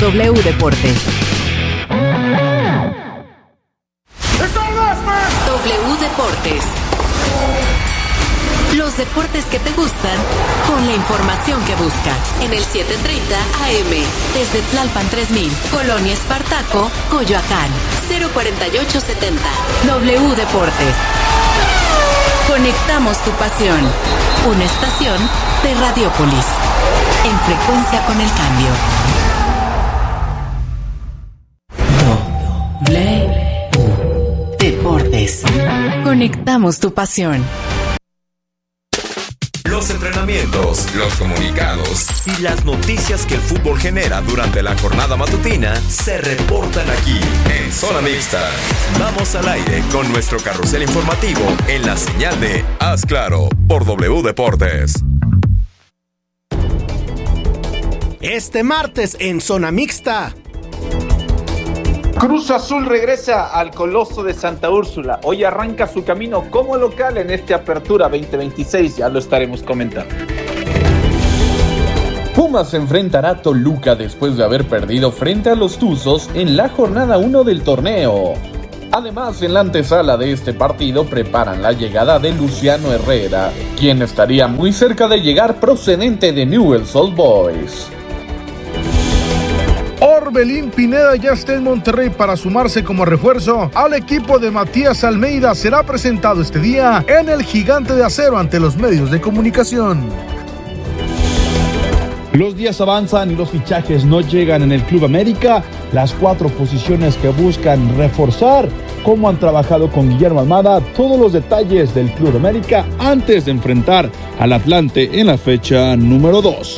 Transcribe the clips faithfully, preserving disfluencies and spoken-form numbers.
W Deportes. W Deportes. Los deportes que te gustan con la información que buscas en el setecientos treinta A M desde Tlalpan tres mil, Colonia Espartaco, Coyoacán, cero cuarenta y ocho setenta. W Deportes. Conectamos tu pasión. Una estación de Radiópolis. En frecuencia con el cambio. W Deportes. Conectamos tu pasión. Los entrenamientos, los comunicados y las noticias que el fútbol genera durante la jornada matutina se reportan aquí en Zona Mixta. Vamos al aire con nuestro carrusel informativo en la señal de Haz Claro por W Deportes. Este martes en Zona Mixta. Cruz Azul regresa al Coloso de Santa Úrsula. Hoy arranca su camino como local en esta apertura veinte veintiséis. Ya lo estaremos comentando. Pumas enfrentará a Toluca después de haber perdido frente a los Tuzos en la jornada uno del torneo. Además, en la antesala de este partido preparan la llegada de Luciano Herrera, quien estaría muy cerca de llegar procedente de Newell's Old Boys. Orbelín Pineda ya está en Monterrey para sumarse como refuerzo al equipo de Matías Almeida. Será presentado este día en el Gigante de Acero ante los medios de comunicación. Los días avanzan y los fichajes no llegan en el Club América. Las cuatro posiciones que buscan reforzar, cómo han trabajado con Guillermo Almada, todos los detalles del Club América antes de enfrentar al Atlante en la fecha número dos.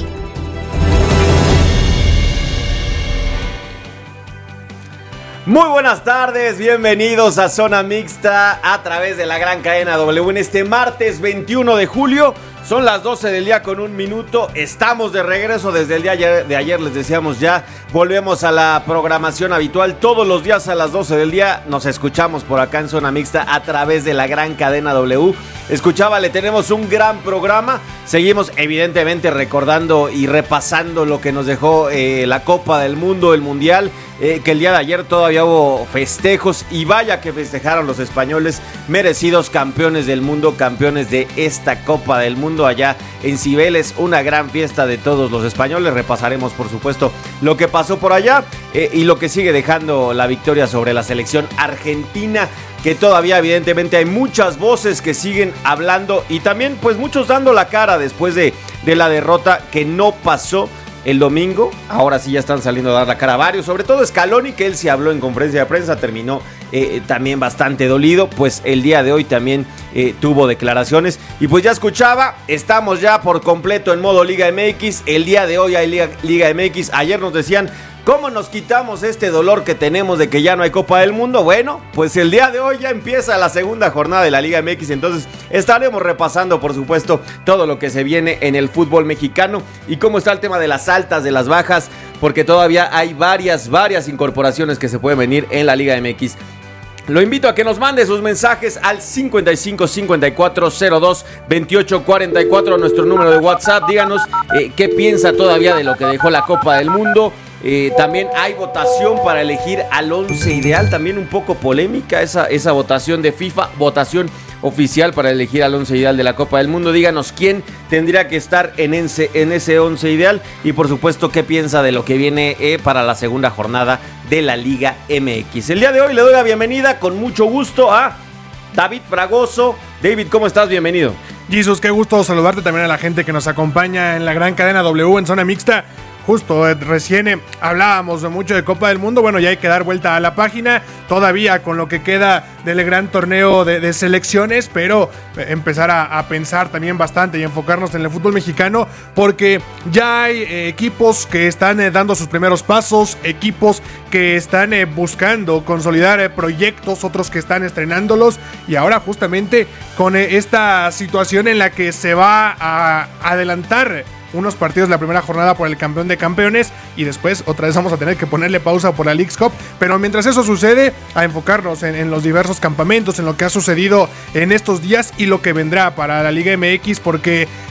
Muy buenas tardes, bienvenidos a Zona Mixta a través de la gran cadena W en este martes veintiuno de julio. Son las doce del día con un minuto, estamos de regreso desde el día de ayer, les decíamos ya, volvemos a la programación habitual, todos los días a las doce del día nos escuchamos por acá en Zona Mixta a través de la gran cadena W. Escuchaba, le tenemos un gran programa, seguimos evidentemente recordando y repasando lo que nos dejó eh, la Copa del Mundo, el Mundial, eh, que el día de ayer todavía hubo festejos y vaya que festejaron los españoles, merecidos campeones del mundo, campeones de esta Copa del Mundo allá en Cibeles, una gran fiesta de todos los españoles. Repasaremos por supuesto lo que pasó por allá eh, y lo que sigue dejando la victoria sobre la selección argentina, que todavía evidentemente hay muchas voces que siguen hablando y también pues muchos dando la cara después de, de la derrota que no pasó el domingo. Ahora sí ya están saliendo a dar la cara a varios, sobre todo Scaloni, que él sí habló en conferencia de prensa, terminó eh, también bastante dolido, pues el día de hoy también eh, tuvo declaraciones y pues ya escuchaba, estamos ya por completo en modo Liga M X, el día de hoy hay Liga, Liga M X, ayer nos decían ¿cómo nos quitamos este dolor que tenemos de que ya no hay Copa del Mundo? Bueno, pues el día de hoy ya empieza la segunda jornada de la Liga M X, entonces estaremos repasando, por supuesto, todo lo que se viene en el fútbol mexicano y cómo está el tema de las altas, de las bajas, porque todavía hay varias, varias incorporaciones que se pueden venir en la Liga M X. Lo invito a que nos mande sus mensajes al cincuenta y cinco cincuenta y cuatro cero dos veintiocho cuarenta y cuatro, nuestro número de WhatsApp. Díganos eh, qué piensa todavía de lo que dejó la Copa del Mundo. Eh, también hay votación para elegir al once ideal, también un poco polémica esa, esa votación de FIFA, votación oficial para elegir al once ideal de la Copa del Mundo. Díganos quién tendría que estar en ese, en ese once ideal y por supuesto qué piensa de lo que viene eh, para la segunda jornada de la Liga M X. El día de hoy le doy la bienvenida con mucho gusto a David Fragoso. David, ¿cómo estás? Bienvenido. Jesus, qué gusto saludarte, también a la gente que nos acompaña en la gran cadena W en Zona Mixta. Justo, eh, recién eh, hablábamos mucho de Copa del Mundo, bueno, ya hay que dar vuelta a la página, todavía con lo que queda del gran torneo de, de selecciones, pero eh, empezar a, a pensar también bastante y enfocarnos en el fútbol mexicano, porque ya hay eh, equipos que están eh, dando sus primeros pasos, equipos que están eh, buscando consolidar eh, proyectos, otros que están estrenándolos, y ahora justamente con eh, esta situación en la que se va a adelantar unos partidos de la primera jornada por el campeón de campeones y después otra vez vamos a tener que ponerle pausa por la Leagues Cup, pero mientras eso sucede, a enfocarnos en, en los diversos campamentos, en lo que ha sucedido en estos días y lo que vendrá para la Liga M X, porque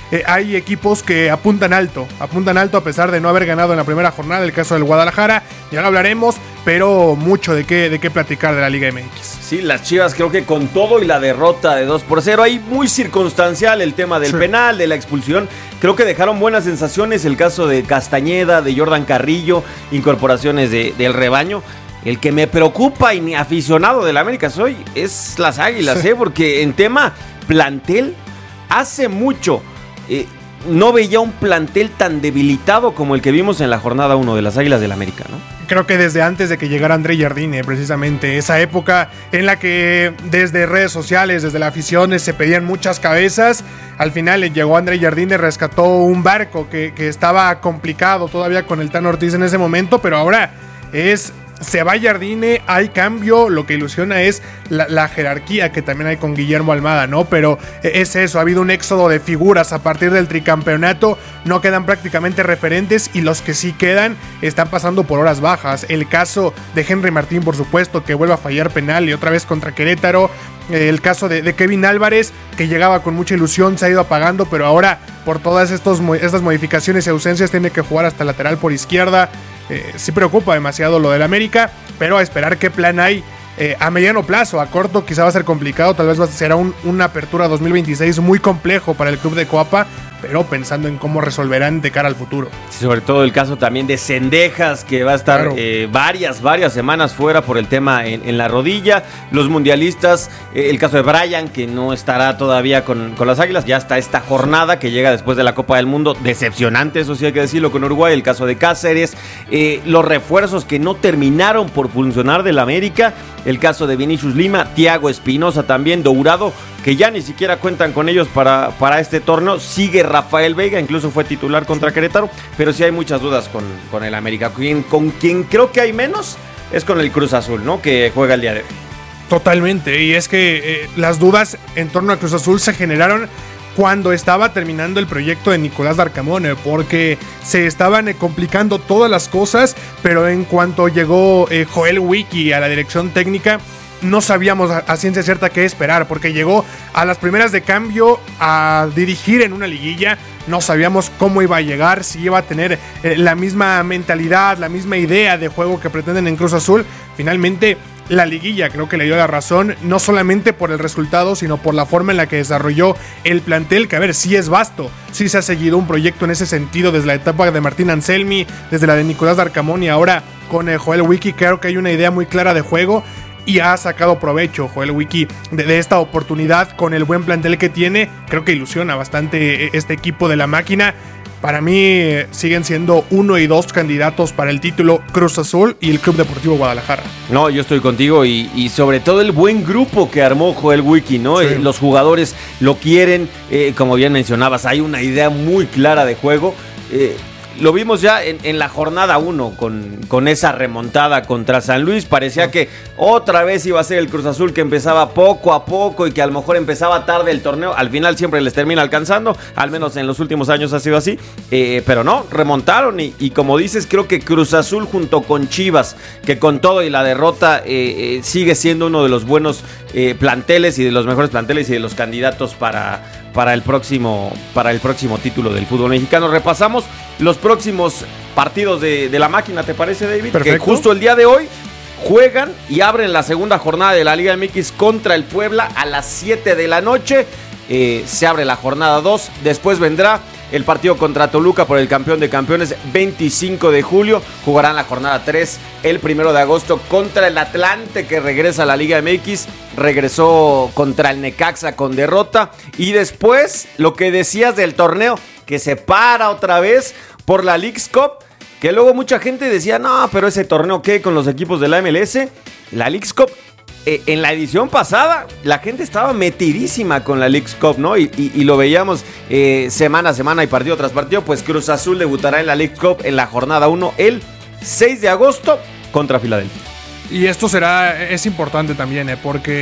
eh, hay equipos que apuntan alto, apuntan alto a pesar de no haber ganado en la primera jornada, el caso del Guadalajara, ya lo hablaremos, pero mucho de qué, de qué platicar de la Liga M X. Sí, las Chivas creo que con todo y la derrota de dos por cero, ahí muy circunstancial el tema del sí. penal, de la expulsión, creo que dejaron buenas sensaciones el caso de Castañeda, de Jordan Carrillo, incorporaciones de, del rebaño. El que me preocupa y ni aficionado del América soy es las Águilas, sí. ¿eh? Porque en tema plantel, hace mucho eh, no veía un plantel tan debilitado como el que vimos en la jornada uno de las Águilas del América, ¿no? Creo que desde antes de que llegara André Jardine, precisamente, esa época en la que desde redes sociales, desde la afición se pedían muchas cabezas, al final llegó André Jardine, rescató un barco que, que estaba complicado todavía con el Tan Ortiz en ese momento, pero ahora es... se va Jardine, hay cambio, lo que ilusiona es la, la jerarquía que también hay con Guillermo Almada, ¿no? Pero es eso, ha habido un éxodo de figuras a partir del tricampeonato, no quedan prácticamente referentes y los que sí quedan están pasando por horas bajas. El caso de Henry Martín, por supuesto, que vuelve a fallar penal y otra vez contra Querétaro. El caso de, de Kevin Álvarez, que llegaba con mucha ilusión, se ha ido apagando, pero ahora por todas estos, estas modificaciones y ausencias tiene que jugar hasta lateral por izquierda. Eh, sí preocupa demasiado lo del América, pero a esperar qué plan hay eh, a mediano plazo. A corto quizá va a ser complicado, tal vez va a ser un, una apertura dos mil veintiséis muy complejo para el club de Coapa, pero pensando en cómo resolverán de cara al futuro. Sí, sobre todo el caso también de Cendejas, que va a estar claro. eh, varias, varias semanas fuera por el tema en, en la rodilla. Los mundialistas, eh, el caso de Brian, que no estará todavía con, con las Águilas, ya está esta jornada que llega después de la Copa del Mundo, decepcionante, eso sí hay que decirlo, con Uruguay. El caso de Cáceres, eh, los refuerzos que no terminaron por funcionar del América, el caso de Vinicius Lima, Thiago Espinosa también, Dourado, que ya ni siquiera cuentan con ellos para, para este torneo. Sigue Rafael Veiga, incluso fue titular contra Querétaro, pero sí hay muchas dudas con, con el América. Con, con quien creo que hay menos es con el Cruz Azul, ¿no? Que juega el día de hoy. Totalmente, y es que eh, las dudas en torno a Cruz Azul se generaron cuando estaba terminando el proyecto de Nicolás Darcamón, eh, porque se estaban eh, complicando todas las cosas, pero en cuanto llegó eh, Joel Wiki a la dirección técnica, no sabíamos a, a ciencia cierta qué esperar, porque llegó a las primeras de cambio a dirigir en una liguilla. No sabíamos cómo iba a llegar, si iba a tener eh, la misma mentalidad, la misma idea de juego que pretenden en Cruz Azul. Finalmente, la liguilla creo que le dio la razón, no solamente por el resultado, sino por la forma en la que desarrolló el plantel, que a ver, sí es vasto, sí se ha seguido un proyecto en ese sentido desde la etapa de Martín Anselmi, desde la de Nicolás Darcamón y ahora con eh, Joel Wiki. Creo que hay una idea muy clara de juego y ha sacado provecho Joel Wiki de, de esta oportunidad con el buen plantel que tiene. Creo que ilusiona bastante este equipo de la máquina. Para mí eh, siguen siendo uno y dos candidatos para el título, Cruz Azul y el Club Deportivo Guadalajara. No, yo estoy contigo y, y sobre todo el buen grupo que armó Joel Wiki, ¿no? Sí. Eh, los jugadores lo quieren, eh, como bien mencionabas, hay una idea muy clara de juego. Eh, Lo vimos ya en, en la jornada uno con, con esa remontada contra San Luis. Parecía que otra vez iba a ser el Cruz Azul que empezaba poco a poco y que a lo mejor empezaba tarde el torneo. Al final siempre les termina alcanzando, al menos en los últimos años ha sido así. Eh, pero no, remontaron y, y como dices, creo que Cruz Azul junto con Chivas, que con todo y la derrota eh, eh, sigue siendo uno de los buenos eh, planteles y de los mejores planteles y de los candidatos para... para el próximo para el próximo título del fútbol mexicano. Repasamos los próximos partidos de, de la máquina, ¿te parece, David? Perfecto. Que justo el día de hoy juegan y abren la segunda jornada de la Liga M X contra el Puebla a las siete de la noche. Eh, se abre la jornada dos, después vendrá el partido contra Toluca por el campeón de campeones, veinticinco de julio. Jugarán la jornada tres el primero de agosto contra el Atlante, que regresa a la Liga M X. Regresó contra el Necaxa con derrota. Y después, lo que decías del torneo, que se para otra vez por la Leagues Cup, que luego mucha gente decía, no, pero ese torneo, ¿qué? Con los equipos de la M L S. La Leagues Cup, eh, en la edición pasada, la gente estaba metidísima con la Leagues Cup, ¿no? Y, y, y lo veíamos eh, semana a semana y partido tras partido. Pues Cruz Azul debutará en la Leagues Cup en la jornada uno el seis de agosto contra Filadelfia. Y esto será, es importante también, ¿eh? Porque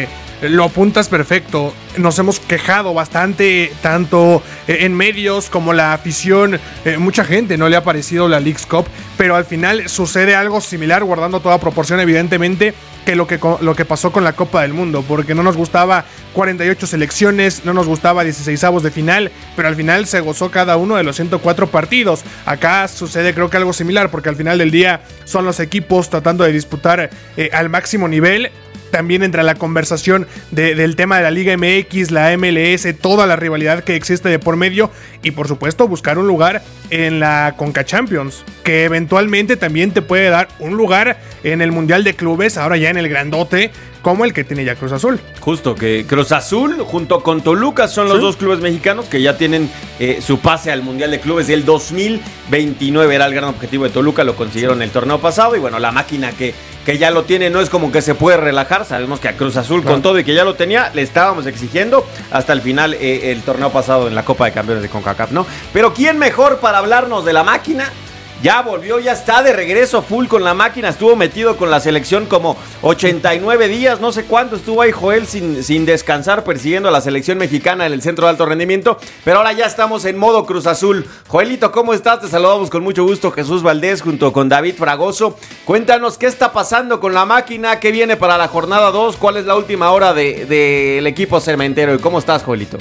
lo apuntas perfecto. Nos hemos quejado bastante, tanto en medios como la afición. Eh, mucha gente no le ha parecido la Leagues Cup, pero al final sucede algo similar, guardando toda proporción, evidentemente, que lo que, lo que pasó con la Copa del Mundo, porque no nos gustaba cuarenta y ocho selecciones, no nos gustaba dieciseisavos de final, pero al final se gozó cada uno de los ciento cuatro partidos. Acá sucede creo que algo similar, porque al final del día son los equipos tratando de disputar eh, al máximo nivel. También entra la conversación de, del tema de la Liga M X, la M L S, toda la rivalidad que existe de por medio y por supuesto buscar un lugar en la Conca Champions, que eventualmente también te puede dar un lugar en el Mundial de Clubes, ahora ya en el grandote, como el que tiene ya Cruz Azul. Justo, que Cruz Azul junto con Toluca son los ¿Sí? dos clubes mexicanos que ya tienen eh, su pase al Mundial de Clubes del dos mil veintinueve. Era el gran objetivo de Toluca, lo consiguieron el torneo pasado y bueno, la máquina que, que ya lo tiene no es como que se puede relajar. Sabemos que a Cruz Azul no. con todo y que ya lo tenía, le estábamos exigiendo hasta el final eh, el torneo pasado en la Copa de Campeones de CONCACAF, ¿no? Pero ¿quién mejor para hablarnos de la máquina? Ya volvió, ya está de regreso full con la máquina, estuvo metido con la selección como ochenta y nueve días, no sé cuánto estuvo ahí Joel sin, sin descansar persiguiendo a la selección mexicana en el centro de alto rendimiento, pero ahora ya estamos en modo Cruz Azul. Joelito, ¿cómo estás? Te saludamos con mucho gusto, Jesús Valdés junto con David Fragoso. Cuéntanos qué está pasando con la máquina, qué viene para la jornada dos, cuál es la última hora del de, de equipo cementero y cómo estás, Joelito.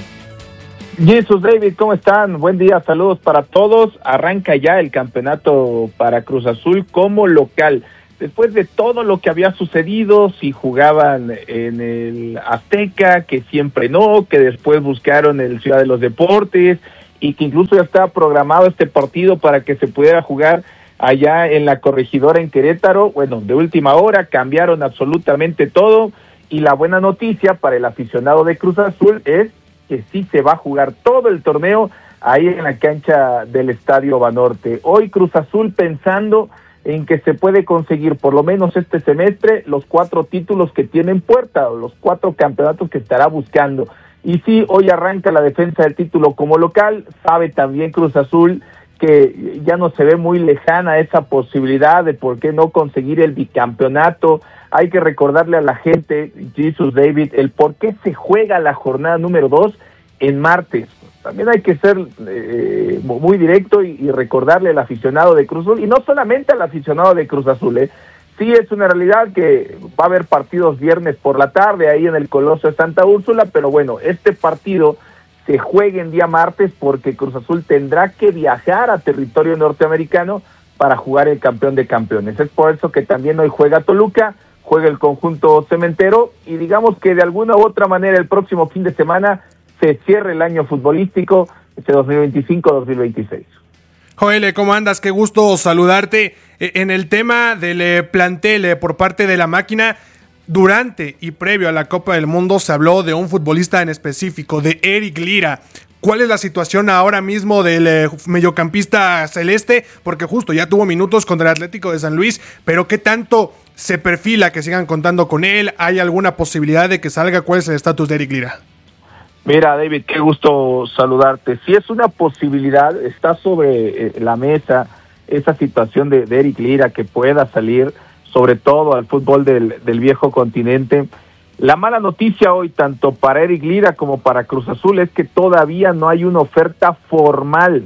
Jesús, David, ¿cómo están? Buen día, saludos para todos. Arranca ya el campeonato para Cruz Azul como local. Después de todo lo que había sucedido, si jugaban en el Azteca, que siempre no, que después buscaron el Ciudad de los Deportes y que incluso ya estaba programado este partido para que se pudiera jugar allá en la Corregidora en Querétaro. Bueno, de última hora cambiaron absolutamente todo y la buena noticia para el aficionado de Cruz Azul es que sí se va a jugar todo el torneo ahí en la cancha del Estadio Banorte. Hoy Cruz Azul pensando en que se puede conseguir por lo menos este semestre los cuatro títulos que tiene en puerta, o los cuatro campeonatos que estará buscando. Y sí, hoy arranca la defensa del título como local, sabe también Cruz Azul que ya no se ve muy lejana esa posibilidad de por qué no conseguir el bicampeonato. Hay que recordarle a la gente, Jesús, David, el por qué se juega la jornada número dos en martes. También hay que ser eh, muy directo y, y recordarle al aficionado de Cruz Azul, y no solamente al aficionado de Cruz Azul, ¿eh? Sí es una realidad que va a haber partidos viernes por la tarde ahí en el Coloso de Santa Úrsula, pero bueno, este partido se juega en día martes porque Cruz Azul tendrá que viajar a territorio norteamericano para jugar el campeón de campeones. Es por eso que también hoy juega Toluca, juega el conjunto cementero y digamos que de alguna u otra manera el próximo fin de semana se cierra el año futbolístico, este dos mil veinticinco dos mil veintiséis. Joel, ¿cómo andas? Qué gusto saludarte. En el tema del plantel por parte de la máquina, durante y previo a la Copa del Mundo se habló de un futbolista en específico, de Eric Lira. ¿Cuál es la situación ahora mismo del eh, mediocampista celeste? Porque justo ya tuvo minutos contra el Atlético de San Luis, pero ¿qué tanto se perfila que sigan contando con él? ¿Hay alguna posibilidad de que salga? ¿Cuál es el estatus de Eric Lira? Mira, David, qué gusto saludarte. Si es una posibilidad, está sobre eh, la mesa esa situación de, de Eric Lira que pueda salir, sobre todo al fútbol del, del viejo continente. La mala noticia hoy, tanto para Eric Lira como para Cruz Azul, es que todavía no hay una oferta formal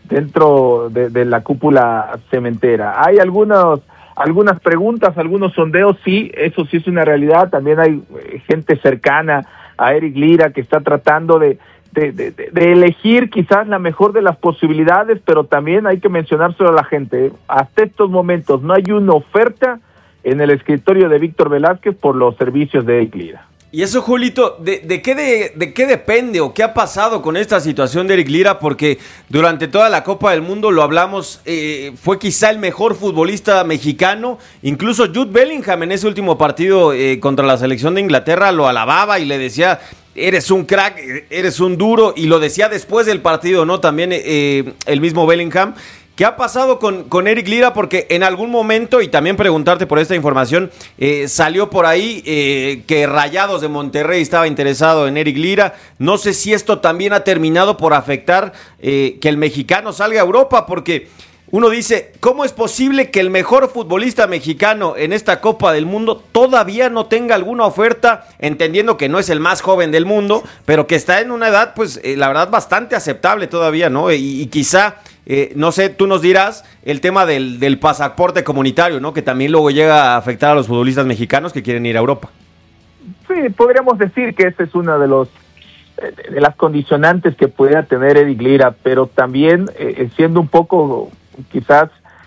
dentro de, de la cúpula cementera. Hay algunos, algunas preguntas, algunos sondeos, sí, eso sí es una realidad. También hay gente cercana a Eric Lira que está tratando de, de, de, de elegir quizás la mejor de las posibilidades, pero también hay que mencionárselo a la gente, ¿eh? Hasta estos momentos no hay una oferta en el escritorio de Víctor Velázquez por los servicios de Eric Lira. Y eso, Julito, ¿de, de, qué de, ¿de qué depende o qué ha pasado con esta situación de Eric Lira? Porque durante toda la Copa del Mundo, lo hablamos, eh, fue quizá el mejor futbolista mexicano. Incluso Jude Bellingham en ese último partido eh, contra la selección de Inglaterra lo alababa y le decía, eres un crack, eres un duro, y lo decía después del partido, ¿no? También eh, el mismo Bellingham. ¿Qué ha pasado con, con Eric Lira? Porque en algún momento, y también preguntarte por esta información, eh, salió por ahí eh, que Rayados de Monterrey estaba interesado en Eric Lira. No sé si esto también ha terminado por afectar eh, que el mexicano salga a Europa, porque uno dice, ¿cómo es posible que el mejor futbolista mexicano en esta Copa del Mundo todavía no tenga alguna oferta, entendiendo que no es el más joven del mundo, pero que está en una edad, pues, eh, la verdad, bastante aceptable todavía, ¿no? Y, y quizá, eh, no sé, tú nos dirás, el tema del, del pasaporte comunitario, ¿no? Que también luego llega a afectar a los futbolistas mexicanos que quieren ir a Europa. Sí, podríamos decir que ese es uno de los de las condicionantes que pudiera tener Eric Lira, pero también eh, siendo un poco quizás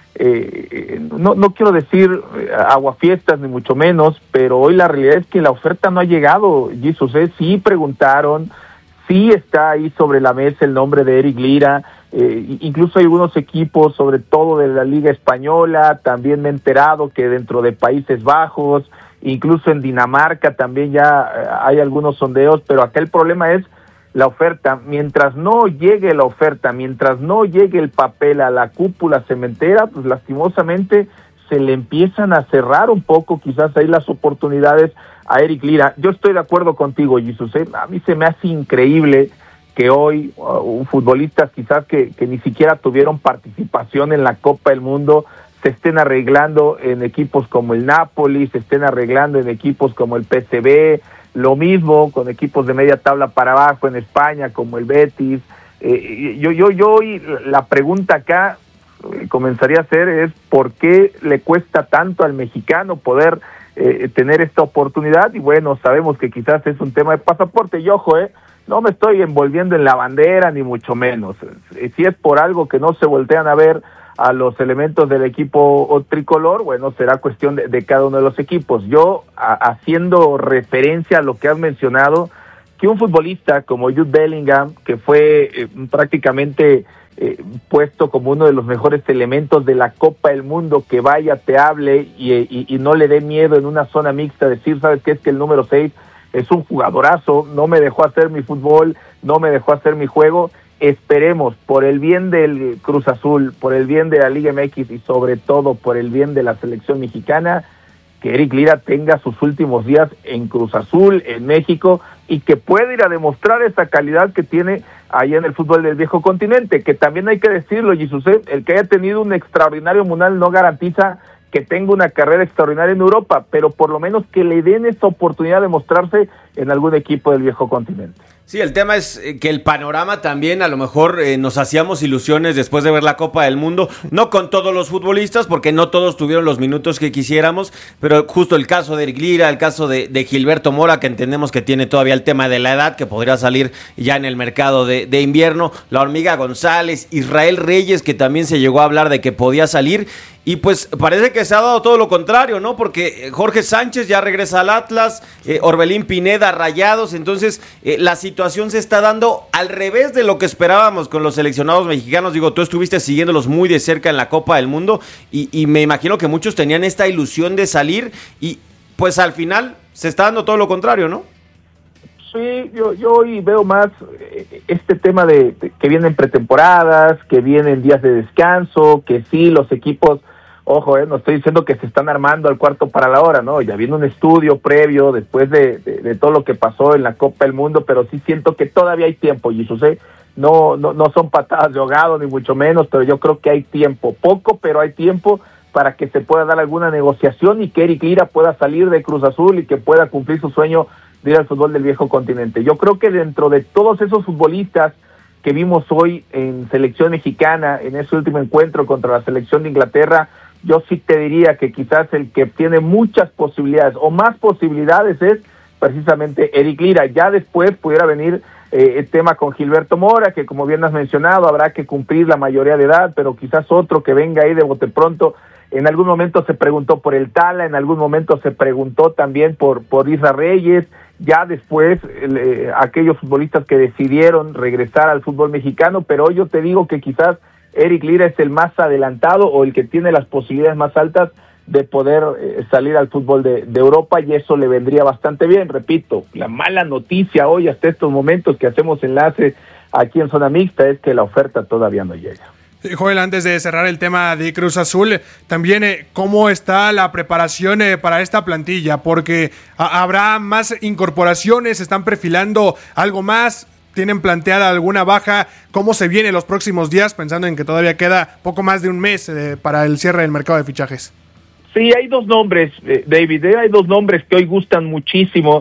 eh, no, no quiero decir eh, aguafiestas ni mucho menos, pero hoy la realidad es que la oferta no ha llegado, Jesús, ¿eh? Sí preguntaron, sí está ahí sobre la mesa el nombre de Eric Lira, eh, incluso hay algunos equipos, sobre todo de la Liga Española, también me he enterado que dentro de Países Bajos, incluso en Dinamarca también ya eh, hay algunos sondeos, pero acá el problema es la oferta. Mientras no llegue la oferta, mientras no llegue el papel a la cúpula cementera, pues lastimosamente se le empiezan a cerrar un poco quizás ahí las oportunidades a Eric Lira. Yo estoy de acuerdo contigo, Jesús, ¿eh? A mí se me hace increíble que hoy uh, un futbolista quizás que, que ni siquiera tuvieron participación en la Copa del Mundo se estén arreglando en equipos como el Napoli, se estén arreglando en equipos como el P S V, lo mismo con equipos de media tabla para abajo en España como el Betis. Eh, yo, yo, yo hoy la pregunta acá eh, comenzaría a ser es ¿por qué le cuesta tanto al mexicano poder eh, tener esta oportunidad? Y bueno, sabemos que quizás es un tema de pasaporte y ojo, eh, no me estoy envolviendo en la bandera ni mucho menos. Si es por algo que no se voltean a ver a los elementos del equipo tricolor, bueno, será cuestión de, de cada uno de los equipos. Yo, a, haciendo referencia a lo que has mencionado, que un futbolista como Jude Bellingham, que fue eh, prácticamente eh, puesto como uno de los mejores elementos de la Copa del Mundo, que vaya, te hable y, y, y no le dé miedo en una zona mixta, decir, ¿sabes qué? Es que el número seis es un jugadorazo, no me dejó hacer mi fútbol, no me dejó hacer mi juego. Esperemos, por el bien del Cruz Azul, por el bien de la Liga M X y sobre todo por el bien de la selección mexicana, que Eric Lira tenga sus últimos días en Cruz Azul, en México, y que pueda ir a demostrar esa calidad que tiene allá en el fútbol del viejo continente, que también hay que decirlo, Jesús, el que haya tenido un extraordinario mundial no garantiza que tenga una carrera extraordinaria en Europa, pero por lo menos que le den esa oportunidad de mostrarse en algún equipo del viejo continente. Sí, el tema es que el panorama también, a lo mejor eh, nos hacíamos ilusiones después de ver la Copa del Mundo, no con todos los futbolistas, porque no todos tuvieron los minutos que quisiéramos, pero justo el caso de Eric Lira, el caso de, de Gilberto Mora, que entendemos que tiene todavía el tema de la edad, que podría salir ya en el mercado de, de invierno, la Hormiga González, Israel Reyes, que también se llegó a hablar de que podía salir, y pues parece que se ha dado todo lo contrario, ¿no? Porque Jorge Sánchez ya regresa al Atlas, eh, Orbelín Pineda, Rayados, entonces eh, la situación se está dando al revés de lo que esperábamos con los seleccionados mexicanos. Digo, tú estuviste siguiéndolos muy de cerca en la Copa del Mundo y, y me imagino que muchos tenían esta ilusión de salir y pues al final se está dando todo lo contrario, ¿no? Sí, yo, yo hoy veo más eh, este tema de, de que vienen pretemporadas, que vienen días de descanso, que sí, los equipos... Ojo, eh, no estoy diciendo que se están armando al cuarto para la hora, ¿no? Ya viene un estudio previo después de, de, de todo lo que pasó en la Copa del Mundo, pero sí siento que todavía hay tiempo, Jesús, ¿eh? No, no, no son patadas de ahogado, ni mucho menos, pero yo creo que hay tiempo, poco, pero hay tiempo para que se pueda dar alguna negociación y que Eric Lira pueda salir de Cruz Azul y que pueda cumplir su sueño de ir al fútbol del viejo continente. Yo creo que dentro de todos esos futbolistas que vimos hoy en selección mexicana, en ese último encuentro contra la selección de Inglaterra, yo sí te diría que quizás el que tiene muchas posibilidades o más posibilidades es precisamente Eric Lira. Ya después pudiera venir eh, el tema con Gilberto Mora, que como bien has mencionado, habrá que cumplir la mayoría de edad, pero quizás otro que venga ahí de bote pronto. En algún momento se preguntó por el Tala, en algún momento se preguntó también por, por Israel Reyes. Ya después eh, aquellos futbolistas que decidieron regresar al fútbol mexicano, pero hoy yo te digo que quizás Eric Lira es el más adelantado o el que tiene las posibilidades más altas de poder eh, salir al fútbol de, de Europa y eso le vendría bastante bien. Repito, la mala noticia hoy hasta estos momentos que hacemos enlace aquí en Zona Mixta es que la oferta todavía no llega. Joel, antes de cerrar el tema de Cruz Azul, también eh, cómo está la preparación eh, para esta plantilla, porque a- habrá más incorporaciones, están perfilando algo más. ¿Tienen planteada alguna baja? ¿Cómo se viene los próximos días, pensando en que todavía queda poco más de un mes eh, para el cierre del mercado de fichajes? Sí, hay dos nombres, eh, David, eh, hay dos nombres que hoy gustan muchísimo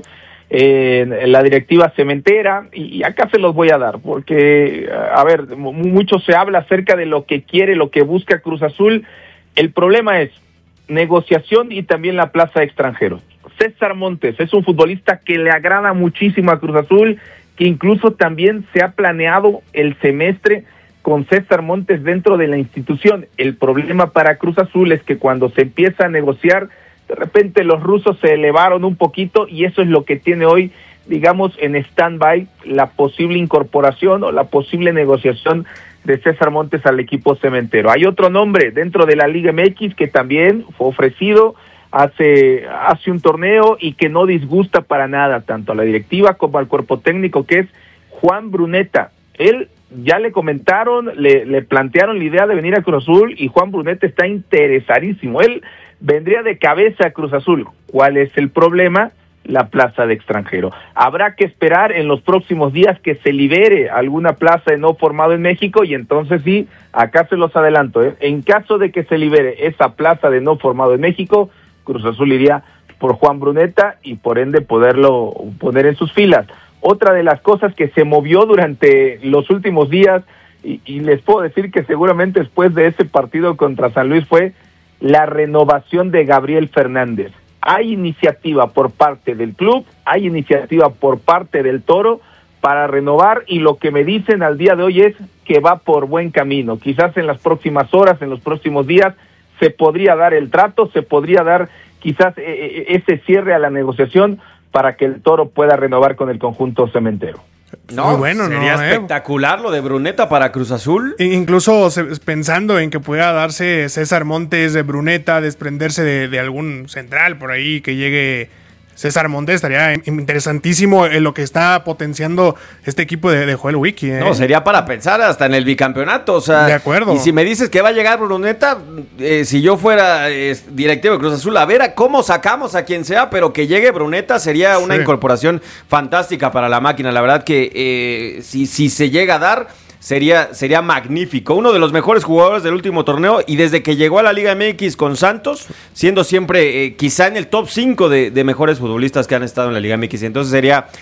eh, en la directiva cementera, y, y acá se los voy a dar, porque, a ver, m- mucho se habla acerca de lo que quiere, lo que busca Cruz Azul. El problema es negociación y también la plaza de extranjeros. César Montes es un futbolista que le agrada muchísimo a Cruz Azul, que incluso también se ha planeado el semestre con César Montes dentro de la institución. El problema para Cruz Azul es que cuando se empieza a negociar, de repente los rusos se elevaron un poquito, y eso es lo que tiene hoy, digamos, en stand-by la posible incorporación o la posible negociación de César Montes al equipo cementero. Hay otro nombre dentro de la Liga M X que también fue ofrecido hace, hace un torneo y que no disgusta para nada tanto a la directiva como al cuerpo técnico, que es Juan Bruneta. Él ya le comentaron, le, le plantearon la idea de venir a Cruz Azul, y Juan Bruneta está interesadísimo. Él vendría de cabeza a Cruz Azul. ¿Cuál es el problema? La plaza de extranjero. Habrá que esperar en los próximos días que se libere alguna plaza de no formado en México, y entonces sí, acá se los adelanto, ¿eh? En caso de que se libere esa plaza de no formado en México, Cruz Azul iría por Juan Bruneta y por ende poderlo poner en sus filas. Otra de las cosas que se movió durante los últimos días, y, y les puedo decir que seguramente después de ese partido contra San Luis, fue la renovación de Gabriel Fernández. Hay iniciativa por parte del club, hay iniciativa por parte del Toro para renovar, y lo que me dicen al día de hoy es que va por buen camino. Quizás en las próximas horas, en los próximos días, se podría dar el trato, se podría dar quizás eh, ese cierre a la negociación para que el Toro pueda renovar con el conjunto cementero. No, muy bueno, sería ¿no? espectacular lo de Bruneta para Cruz Azul. Incluso se, pensando en que pueda darse César Montes de Bruneta, desprenderse de, de algún central por ahí, que llegue César Montes, estaría interesantísimo en lo que está potenciando este equipo de, de Joel Wiki. ¿eh? No, sería para pensar hasta en el bicampeonato, o sea. De acuerdo. Y si me dices que va a llegar Bruneta, eh, si yo fuera eh, directivo de Cruz Azul, a ver a cómo sacamos a quien sea, pero que llegue Bruneta sería una sí. incorporación fantástica para la máquina. La verdad que eh, si, si se llega a dar, sería, sería magnífico. Uno de los mejores jugadores del último torneo, y desde que llegó a la Liga M X con Santos, siendo siempre eh, quizá en el top cinco de, de mejores futbolistas que han estado en la Liga M X. Entonces sería